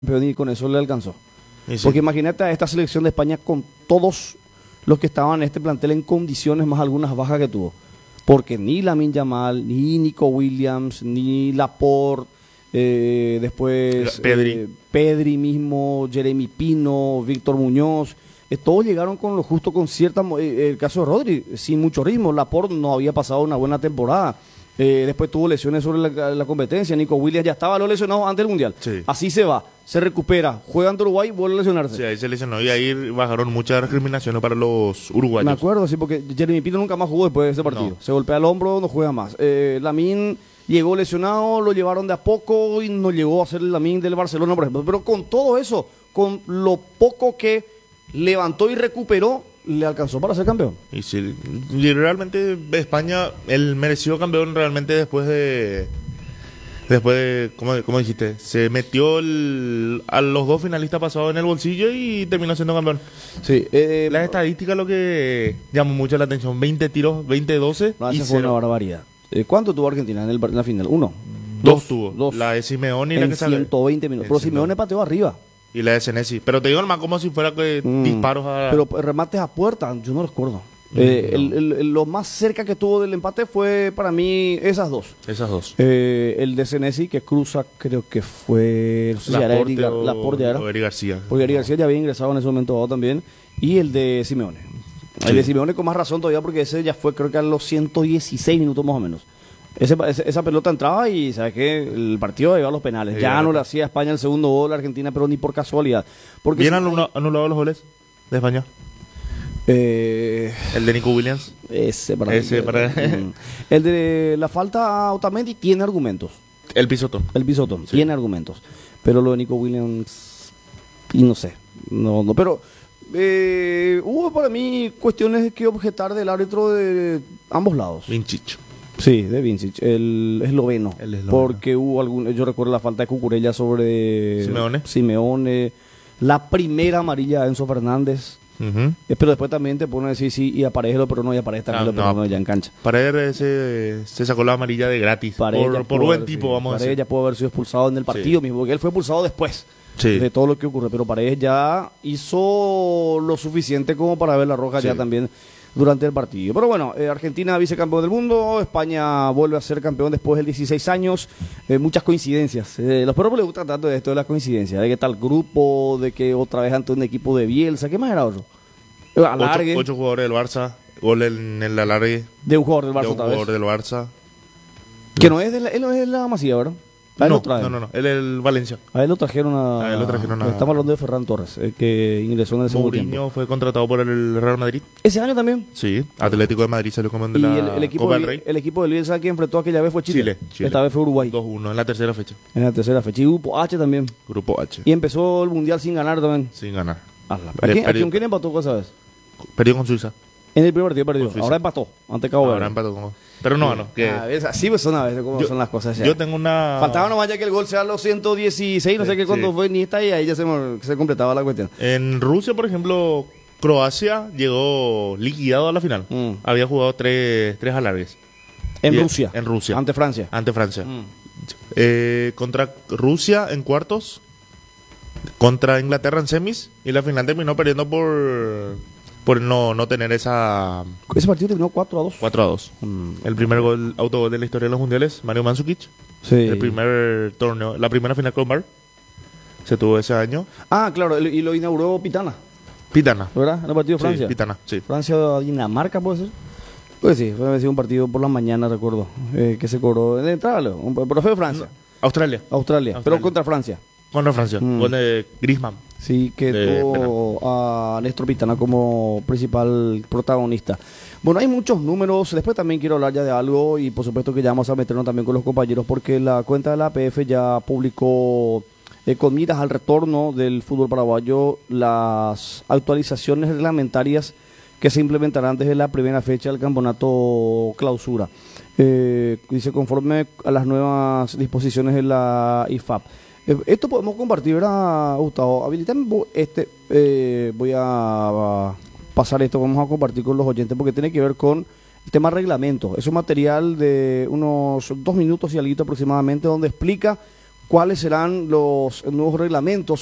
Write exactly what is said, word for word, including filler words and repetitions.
campeón y con eso le alcanzó. Y sí. Porque imagínate a esta selección de España con todos los que estaban en este plantel en condiciones más algunas bajas que tuvo. Porque ni Lamine Yamal, ni Nico Williams, ni Laporte, eh, después Pedri. Eh, Pedri mismo, Jeremy Pino, Víctor Muñoz, eh, todos llegaron con lo justo, con cierta... Eh, el caso de Rodri, sin mucho ritmo. Laporte no había pasado una buena temporada. Eh, después tuvo lesiones sobre la, la competencia. Nico Williams ya estaba lo lesionado antes del Mundial. Sí. Así se va, se recupera, juega ante Uruguay, vuelve a lesionarse. Sí, ahí se lesionó y ahí bajaron muchas recriminaciones para los uruguayos. Me acuerdo, sí, porque Jeremy Pino nunca más jugó después de ese partido. No. Se golpea el hombro, no juega más. Eh, Lamine llegó lesionado, lo llevaron de a poco y no llegó a ser el Lamine del Barcelona, por ejemplo. Pero con todo eso, con lo poco que levantó y recuperó, le alcanzó para ser campeón. Y sí, y realmente España, el merecido campeón realmente después de... Después de, ¿cómo, cómo dijiste? Se metió el- a los dos finalistas pasados en el bolsillo y terminó siendo campeón. Sí, eh, Las estadísticas lo que llamó mucho la atención, veinte tiros, veinte doce no, y esa fue una cero. barbaridad. Eh, ¿Cuánto tuvo Argentina en, el, en la final? Uno. Dos tuvo, Dos. la de Simeone y la En que sale. ciento veinte minutos. En Pero ciento Simeone veinte. pateó arriba. Y la de Senesi. Pero te digo nomás como si fuera que Mm. disparos a... Pero eh, remates a puerta, yo no recuerdo. Eh, no. el- el- el- lo más cerca que tuvo del empate fue para mí esas dos. Esas dos. Eh, el de Senesi que cruza, creo que fue. No sé si era Laporte Eric Gar- o- Laporte ya era. o Eric García. Porque Eric No. García ya había ingresado en ese momento dado también. Y el de Simeone. Sí. El de Simeone con más razón todavía porque ese ya fue creo que a los ciento dieciséis minutos más o menos. Ese, ese- esa pelota entraba y ¿sabes qué? El partido iba a los penales. Sí, ya ya. no le hacía a España el segundo gol a Argentina, pero ni por casualidad. Porque ¿Bien si- anula- anulados los goles de España? eh, El de Nico Williams. ese para Ese mí, para- mm. El de la falta a Otamendi tiene argumentos. El pisotón. El Bisotto Sí. tiene argumentos. Pero lo de Nico Williams, y no sé. No, no, pero eh, hubo para mí cuestiones que objetar del árbitro de ambos lados. Vinchicho. Sí, de Vincic, el esloveno. El esloveno. Porque hubo algún, yo recuerdo la falta de Cucurella sobre Simeone. Simeone, la primera amarilla de Enzo Fernández. Ujú. Eh, Pero después también te ponen a decir sí, y aparejelo, pero no, y aparece también, Ah, lo pero no. no, ya en cancha. Paredes se, se sacó la amarilla de gratis. Paredes por ya por pudo buen haber- tipo, sí, vamos a Paredes decir. ya pudo haber sido expulsado en el partido Sí. mismo, porque él fue expulsado después Sí. de todo lo que ocurre, pero Paredes ya hizo lo suficiente como para ver la roja Sí. ya también durante el partido. Pero bueno, eh, Argentina vicecampeón del mundo, España vuelve a ser campeón después de dieciséis años, eh, muchas coincidencias. Eh, los perros les gusta tanto de esto de las coincidencias, de que tal grupo, de que otra vez ante un equipo de Bielsa, ¿qué más era otro? Eh, Ocho, Alargue, ocho jugadores del Barça. Gol en el alargue. de un jugador del De Barça un otra vez. jugador del Barça. Que no es de la, él no es de la Masía, ¿verdad? A él No, lo traen. no, no, no. Él es el Valencia. A él lo trajeron a. A él lo trajeron a- Estamos hablando de Ferran Torres, el que ingresó en el segundo tiempo. Mourinho fue contratado por el Real Madrid. Ese año también. Sí. Atlético de Madrid salió como de Y la el, el equipo Copa de, del Rey. el equipo del Bielsa que enfrentó aquella vez fue Chile. Chile, Chile. Esta vez fue Uruguay. dos uno en la tercera fecha. En la tercera fecha. Y Grupo H también. Grupo H. Y empezó el mundial sin ganar también. Sin ganar. ¿A, Le quién, a perdió- quién- quién empató esa vez? Perdió con Suiza. En el primer partido perdió. Con Suiza. Ahora empató. Ante Cabo Ahora Verde. empató con... Pero no, no. Que Ah, ¿ves? Así pues son a veces como Yo- son las cosas. ya. yo tengo una... Faltaba nomás ya que el gol sea a los ciento dieciséis, no Sí, sé qué cuándo sí. fue, ni está y ahí ya se, mo- se completaba la cuestión. En Rusia, por ejemplo, Croacia llegó liquidado a la final. Mm. Había jugado tres, tres alargues. En Y- Rusia. En Rusia. Ante Francia. Ante Francia. Mm. Eh, contra Rusia en cuartos. Contra Inglaterra en semis. Y la final terminó perdiendo por por no, no tener esa Ese partido terminó cuatro a dos. cuatro a dos. Mm. El primer gol, autogol de la historia de los mundiales, Mario Mandzukic. Sí. El primer torneo, la primera final con Bar se tuvo ese año. Ah, claro, el- y lo inauguró Pitana, Pitana. ¿verdad? En el partido de Sí, Francia. Pitana, sí. Francia-Dinamarca, ¿puede ser? Pues sí, fue sido un partido por la mañana, recuerdo, eh, que se cobró de entrada, lo- un- pero fue Francia, Australia. Australia, Australia. pero contra Francia. Contra Francia. Mm. Gol de Griezmann. Sí, que De tuvo a Néstor Pitana como principal protagonista. Bueno, hay muchos números. Después también quiero hablar ya de algo y por supuesto que ya vamos a meternos también con los compañeros porque la cuenta de la A P F ya publicó eh, con miras al retorno del fútbol paraguayo las actualizaciones reglamentarias que se implementarán desde la primera fecha del campeonato clausura. Eh, dice conforme a las nuevas disposiciones de la I F A P. Eh, Esto podemos compartir, ¿verdad, Gustavo? Habilitame vo- este, eh, voy a, a pasar esto, vamos a compartir con los oyentes porque tiene que ver con el tema reglamento. Es un material de unos dos minutos y algo aproximadamente donde explica cuáles serán los nuevos reglamentos